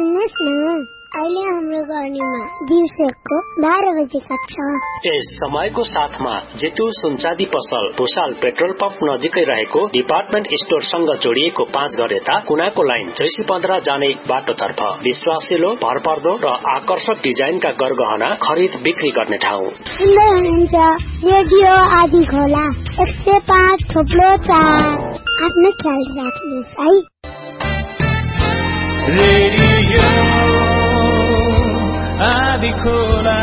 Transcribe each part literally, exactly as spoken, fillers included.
सुन्नुहोस् न, अहिले हाम्रो गर्नीमा दिउँसोको बाह्र बजे कक्षा। यस समयको साथमा जेतु सुनचाँदी पसल भुसाल पेट्रोल पम्प नजिकै रहेको डिपार्टमेन्ट स्टोरसँग जोडिएको पाँच घर यता कुनाको लाइन जैसी पन्ध्र जाने बाटोतर्फ विश्वासिलो, भरपर्दो र आकर्षक डिजाइनका गरगहना खरिद बिक्री गर्ने ठाउँ। सुन्दै हुनुहुन्छ रेडियो आदि खोला एक सय पाँच थोप्लो चार। आफ्नो ख्याल राख्नुहोस् है। रेडियो आदिखोला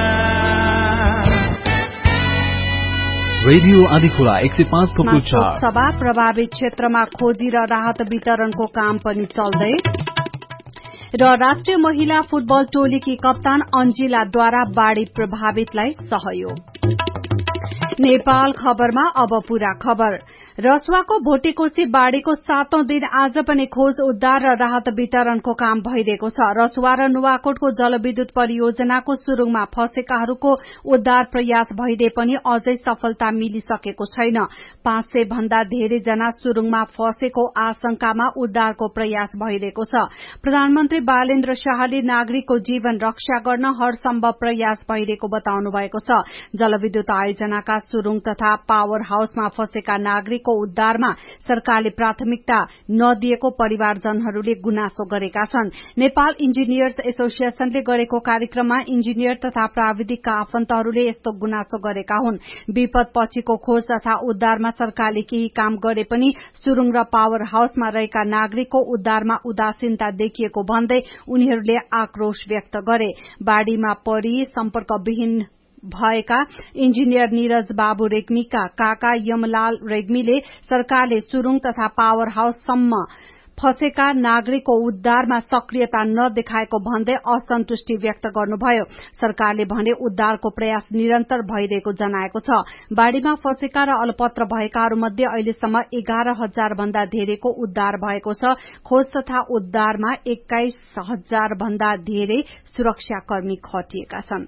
रेडियो आदिखोला एक सय पाँच थोप्लो चार। सभा प्रभावित क्षेत्रमा खोजी र राहत वितरणको काम पनि चल्दै र राष्ट्रिय महिला फुटबल टोलीकी कप्तान अन्जिलाद्वारा बाढ़ी प्रभावितलाई सहयोग। नेपाल खबरमा अब पूरा खबर। रसुवाको भोटेकोशी बाढ़ीको सातौं दिन आज पनि खोज उद्धार र राहत वितरणको काम भइरहेको छ। रसुवा र नुवाकोटको जलविद्युत परियोजनाको सुरुङमा फँसेकाहरूको उद्धार प्रयास भइदिए पनि अझै सफलता मिलिसकेको छैन। पाँच सय भन्दा धेरै जना सुरुङमा फँसेको आशंकामा उद्धारको प्रयास भइरहेको छ। प्रधानमन्त्री बालेन्द्र शाहले नागरिकको जीवन रक्षा गर्न हरसम्भव प्रयास भइरहेको बताउनु भएको छ। जलविद्युत आयोजनाका सुरुङ तथा पावर हाउसमा फँसेका नागरिकको उद्धारमा सरकारले प्राथमिकता नदिएको परिवारजनहरूले गुनासो गरेका छन्। नेपाल इन्जिनियर्स एसोसिएशनले गरेको कार्यक्रममा इन्जिनियर तथा प्राविधिकका आफन्तहरूले यस्तो गुनासो गरेका हुन्। विपद पछिको खोज तथा उद्धारमा सरकारले केही काम गरे पनि सुरुङ र पावर हाउसमा रहेका नागरिकको उद्धारमा उदासीनता देखिएको भन्दै उनीहरूले आक्रोश व्यक्त गरे। बाढ़ीमा परि सम्पर्कविहीन भएका इन्जिनियर निरज बाबु रेग्मीका काका यमलाल रेग्मीले सरकारले सुरुङ तथा पावर हाउससम्म फँसेका नागरिकको उद्धारमा सक्रियता नदेखाएको भन्दै असन्तुष्टि व्यक्त गर्नुभयो। सरकारले भने उद्धारको प्रयास निरन्तर भइरहेको जनाएको छ। बाढ़ीमा फँसेका र अलपत्र भएकाहरूमध्ये अहिलेसम्म एघार हजार भन्दा धेरैको उद्धार भएको छ। खोज तथा उद्धारमा एक्काइस हजार भन्दा धेरै सुरक्षाकर्मी खटिएका छन्।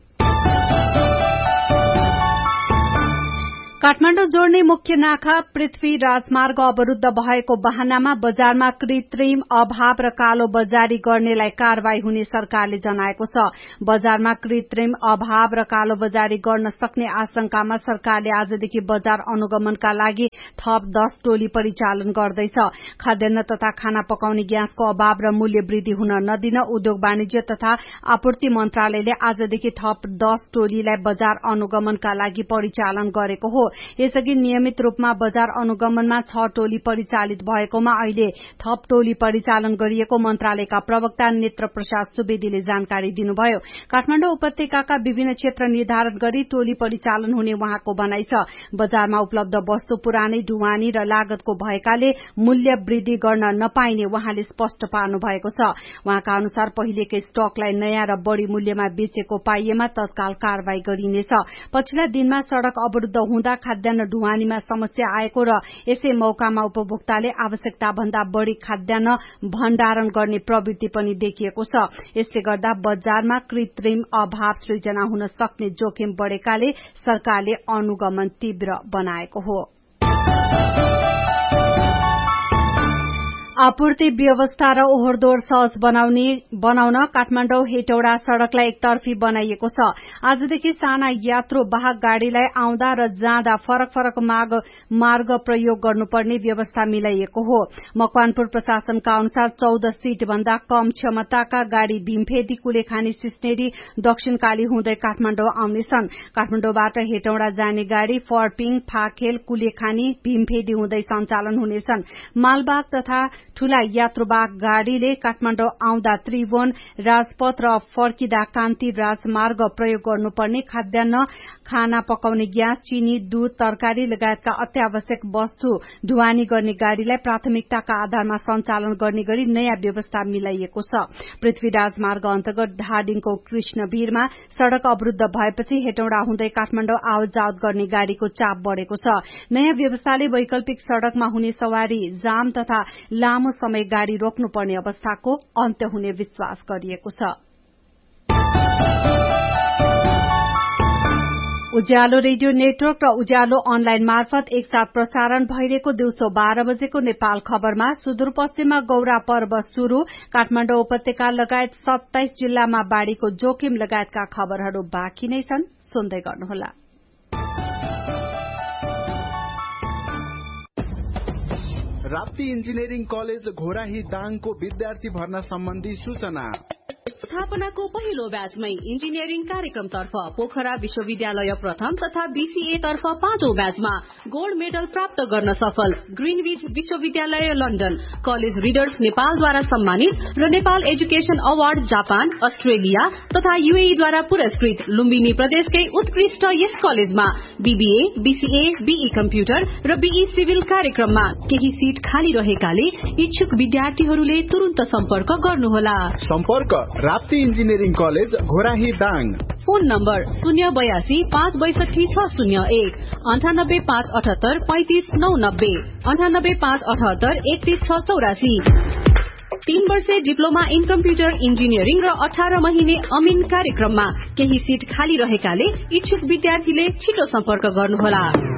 काठमाडौँ जोड्ने मुख्य नाका पृथ्वी राजमार्ग अवरूद्ध भएको बहानामा बजारमा कृत्रिम अभाव र कालो बजारी गर्नेलाई कारवाही हुने सरकारले जनाएको छ। बजारमा कृत्रिम अभाव र कालो बजारी गर्न सक्ने आशंकामा सरकारले आजदेखि बजार अनुगमनका लागि थप दस टोली परिचालन गर्दैछ। खाद्यान्न तथा खाना पकाउने ग्यासको अभाव र मूल्य वृद्धि हुन नदिन उद्योग वाणिज्य तथा आपूर्ति मन्त्रालयले आजदेखि थप दस टोलीलाई बजार अनुगमनका लागि परिचालन गरेको हो। यसअघि नियमित रूपमा बजार अनुगमनमा छ टोली परिचालित भएकोमा अहिले थप टोली परिचालन गरिएको मन्त्रालयका प्रवक्ता नेत्र प्रसाद सुवेदीले जानकारी दिनुभयो। काठमाडौँ उपत्यकाका विभिन्न क्षेत्र निर्धारण गरी टोली परिचालन हुने उहाँको भनाइ छ। बजारमा उपलब्ध वस्तु पुरानै ढुवानी र लागतको भएकाले मूल्य वृद्धि गर्न नपाइने उहाँले स्पष्ट पार्नु भएको छ। उहाँका अनुसार पहिलेकै स्टकलाई नयाँ र बढ़ी मूल्यमा बेचेको पाइएमा तत्काल कारवाही गरिनेछ। पछिल्ला दिनमा सड़क अवरूद्ध हुँदा खाद्यान्न ढुवानीमा समस्या आएको र यसै मौकामा उपभोक्ताले आवश्यकता भन्दा बढ़ी खाद्यान्न भण्डारण गर्ने प्रवृत्ति पनि देखिएको छ। यसले गर्दा बजारमा कृत्रिम अभाव सृजना हुन सक्ने जोखिम बढ़ेकाले सरकारले अनुगमन तीव्र बनाएको हो। आपूर्ति व्यवस्था र ओहोरदोहोर सहज बनाउने बनाउन काठमाडौँ हेटौडा सड़कलाई एकतर्फी बनाइएको छ। आजदेखि साना यात्रु वाहक गाड़ीलाई आउँदा र जाँदा फरक फरक मार्ग मार्ग प्रयोग गर्नुपर्ने व्यवस्था मिलाइएको हो। मकवानपुर प्रशासनका अनुसार चौध सीट भन्दा कम क्षमताका गाड़ी भीमफेदी कुलेखानी सिस्नेरी दक्षिणकाली हुँदै काठमाडौँ आउनेछन्। काठमाडौँबाट हेटौडा जाने गाड़ी फर्पिङ फाखेल कुलेखानी भीमफेदी हुँदै सञ्चालन हुनेछन्। मालबाग तथा ठूला यात्रुवाहक गाड़ीले काठमाडौँ आउँदा त्रिभुवन राजपथ र फर्किदा कान्ति राजमार्ग प्रयोग गर्नुपर्ने खाद्यान्न खाना पकाउने ग्यास चिनी दूध तरकारी लगायतका अत्यावश्यक वस्तु ढुवानी गर्ने गाड़ीलाई प्राथमिकताका आधारमा सञ्चालन गर्ने गरी नयाँ व्यवस्था मिलाइएको छ। पृथ्वी राजमार्ग अन्तर्गत धादिङको कृष्णवीरमा सड़क अवरूद्ध भएपछि हेटौडा हुँदै काठमाडौँ आवत जावत गर्ने गाड़ीको चाप बढ़ेको छ। नयाँ व्यवस्थाले वैकल्पिक सड़कमा हुने सवारी जाम तथा लामो समय गाड़ी रोक्नुपर्ने अवस्थाको अन्त्य हुने विश्वास गरिएको छ। उज्यालो रेडियो नेटवर्क र उज्यालो अनलाइन मार्फत एकसाथ प्रसारण भइरहेको दिउँसो बाह्र बजेको नेपाल खबरमा सुदूरपश्चिममा गौरा पर्व शुरू, काठमाडौँ उपत्यका लगायत सत्ताइस जिल्लामा बाढ़ीको जोखिम लगायतका खबरहरू बाँकी नै छन्, सुन्दै गर्नुहोला। राप्ती इन्जिनियरिङ कलेज घोराही दाङको विद्यार्थी भर्ना सम्बन्धी सूचना। स्थापनाको पहिलो ब्याचमै इन्जिनियरिङ कार्यक्रमतर्फ पोखरा विश्वविद्यालय प्रथम तथा बीसीए तर्फ पाँचौं ब्याचमा गोल्ड मेडल प्राप्त गर्न सफल ग्रीनविच विश्वविद्यालय लन्डन, कलेज रिडर्स नेपालद्वारा सम्मानित र Nepal education award Japan, Australia तथा यूएईद्वारा पुरस्कृत लुम्बिनी प्रदेशकै उत्कृष्ट यस कलेजमा बीबीए, बीसीए, बीई कम्प्युटर र बीई सिभिल कार्यक्रममा केही सीट खाली रहेकाले इच्छुक विद्यार्थीहरूले तुरुन्त सम्पर्क गर्नुहोला। सम्पर्क Rapti engineering college Ghorahi Dang. Phone number शून्य बयासी पाँच बैसठी छ शून्य एक, अन्ठानब्बे पाँच अठहत्तर पैंतिस नौ नब्बे, अन्ठानब्बे पाँच अठहत्तर एकतीस छ चौरासी। तीन वर्षे डिप्लोमा इन कम्प्युटर इन्जिनियरिङ र अठार महिने अमिन कार्यक्रममा केही सीट खाली रहेकाले इच्छुक विद्यार्थीले छिटो सम्पर्क गर्नुहोला।